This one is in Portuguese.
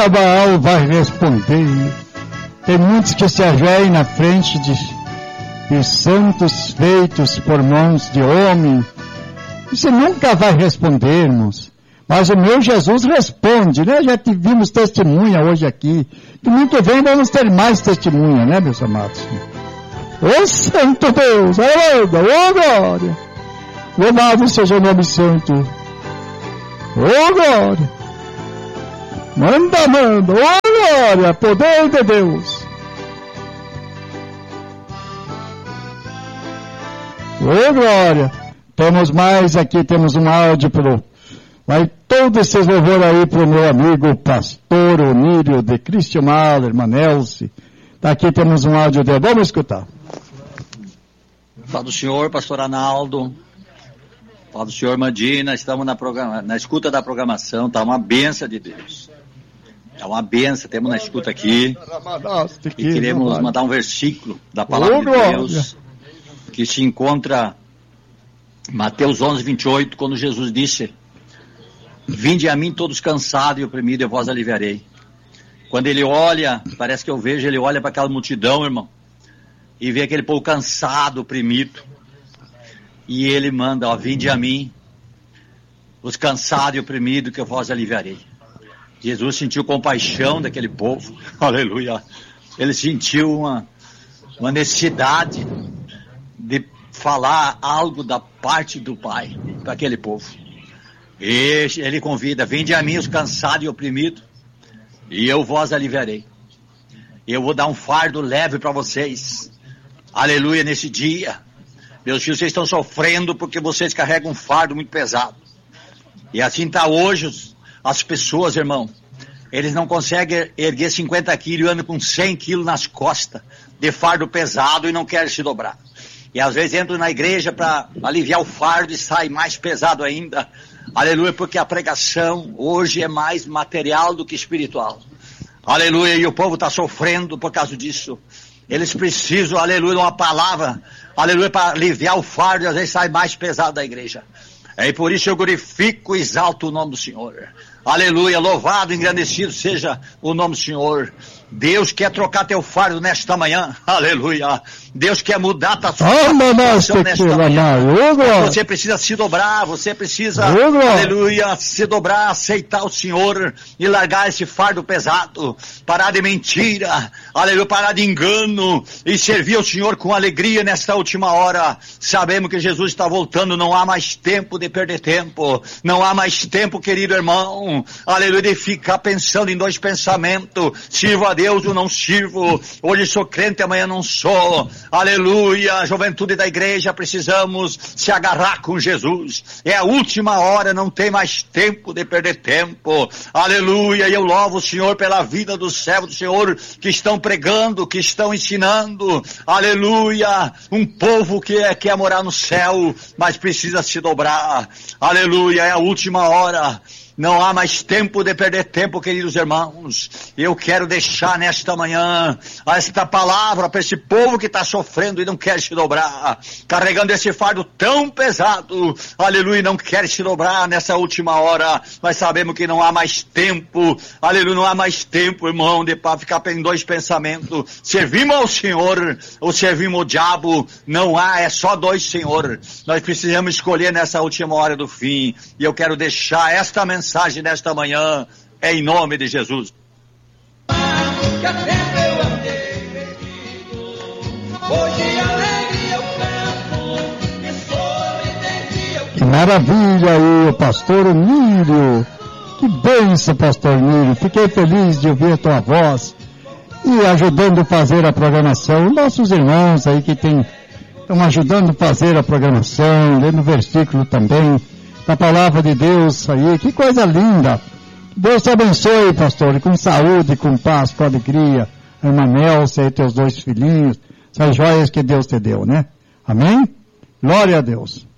nunca Baal vai responder. Tem muitos que se ajoelham na frente de santos feitos por mãos de homem. Você nunca vai responder, irmãos. Mas o meu Jesus responde, né? Já tivemos testemunha hoje aqui. Domingo que vem vamos ter mais testemunha, né, meus amados? Ô Santo Deus, ô glória. Louvado seja o nome santo. Ô glória. Manda, ô glória, poder de Deus. Ô glória. Temos mais aqui, temos um áudio vai todo esse louvor aí pro meu amigo pastor Onírio de Cristian Mahler, Manelce. Daqui temos um áudio dele, vamos escutar. Fala do senhor, pastor Arnaldo. Fala do senhor Mandina, estamos na escuta da programação, tá uma bênção de Deus. É uma bênção, temos na escuta aqui. E queremos mandar um versículo da palavra de Deus, que se encontra Mateus 11, 28, quando Jesus disse: vinde a mim todos cansados e oprimidos, eu vos aliviarei. Quando ele olha, parece que eu vejo, ele olha para aquela multidão, irmão, e vê aquele povo cansado, oprimido, e ele manda, ó, vinde a mim, os cansados e oprimidos, que eu vos aliviarei. Jesus sentiu compaixão daquele povo, aleluia. Ele sentiu uma necessidade de falar algo da parte do Pai para aquele povo. E ele convida: vinde a mim os cansados e oprimidos, e eu vos aliviarei. Eu vou dar um fardo leve para vocês, aleluia, nesse dia. Meus filhos, vocês estão sofrendo porque vocês carregam um fardo muito pesado. E assim está hoje as pessoas, irmão. Eles não conseguem erguer 50 quilos e andam com 100 quilos nas costas de fardo pesado e não querem se dobrar. E às vezes entram na igreja para aliviar o fardo e sai mais pesado ainda. Aleluia, porque a pregação hoje é mais material do que espiritual. Aleluia, e o povo está sofrendo por causa disso. Eles precisam, aleluia, de uma palavra, aleluia, para aliviar o fardo e às vezes sai mais pesado da igreja. E por isso eu glorifico e exalto o nome do Senhor. Aleluia, louvado, engrandecido seja o nome do Senhor. Deus quer trocar teu fardo nesta manhã, aleluia. Deus quer mudar tua situação nesta manhã. Você precisa se dobrar, você precisa, aleluia, se dobrar, aceitar o Senhor e largar esse fardo pesado, parar de mentira, aleluia, parar de engano e servir ao Senhor com alegria nesta última hora. Sabemos que Jesus está voltando, não há mais tempo de perder tempo, não há mais tempo, querido irmão, aleluia, de ficar pensando em dois pensamentos: sirvo a Deus ou não sirvo, hoje sou crente, amanhã não sou. Aleluia, juventude da igreja, precisamos se agarrar com Jesus. É a última hora, não tem mais tempo de perder tempo. Aleluia, e eu louvo o Senhor pela vida dos servos do Senhor que estão pregando, que estão ensinando. Aleluia, um povo que quer morar no céu, mas precisa se dobrar. Aleluia, é a última hora. Não há mais tempo de perder tempo, queridos irmãos. Eu quero deixar nesta manhã esta palavra para esse povo que está sofrendo e não quer se dobrar, carregando esse fardo tão pesado, aleluia, não quer se dobrar nessa última hora. Mas sabemos que não há mais tempo, aleluia, não há mais tempo, irmão, para ficar em dois pensamentos: servimos ao Senhor ou servimos ao diabo. Não há, é só dois Senhor. Nós precisamos escolher nessa última hora do fim, e eu quero deixar esta mensagem nesta manhã, em nome de Jesus. Que maravilha aí, o pastor Onírio. Que bênção, pastor Onírio. Fiquei feliz de ouvir a tua voz e ajudando a fazer a programação. Nossos irmãos aí que estão ajudando a fazer a programação, lendo o versículo também da palavra de Deus aí, que coisa linda. Deus te abençoe, pastor, com saúde, com paz, com alegria. A irmã Nelson e teus dois filhinhos, essas joias que Deus te deu, né? Amém? Glória a Deus.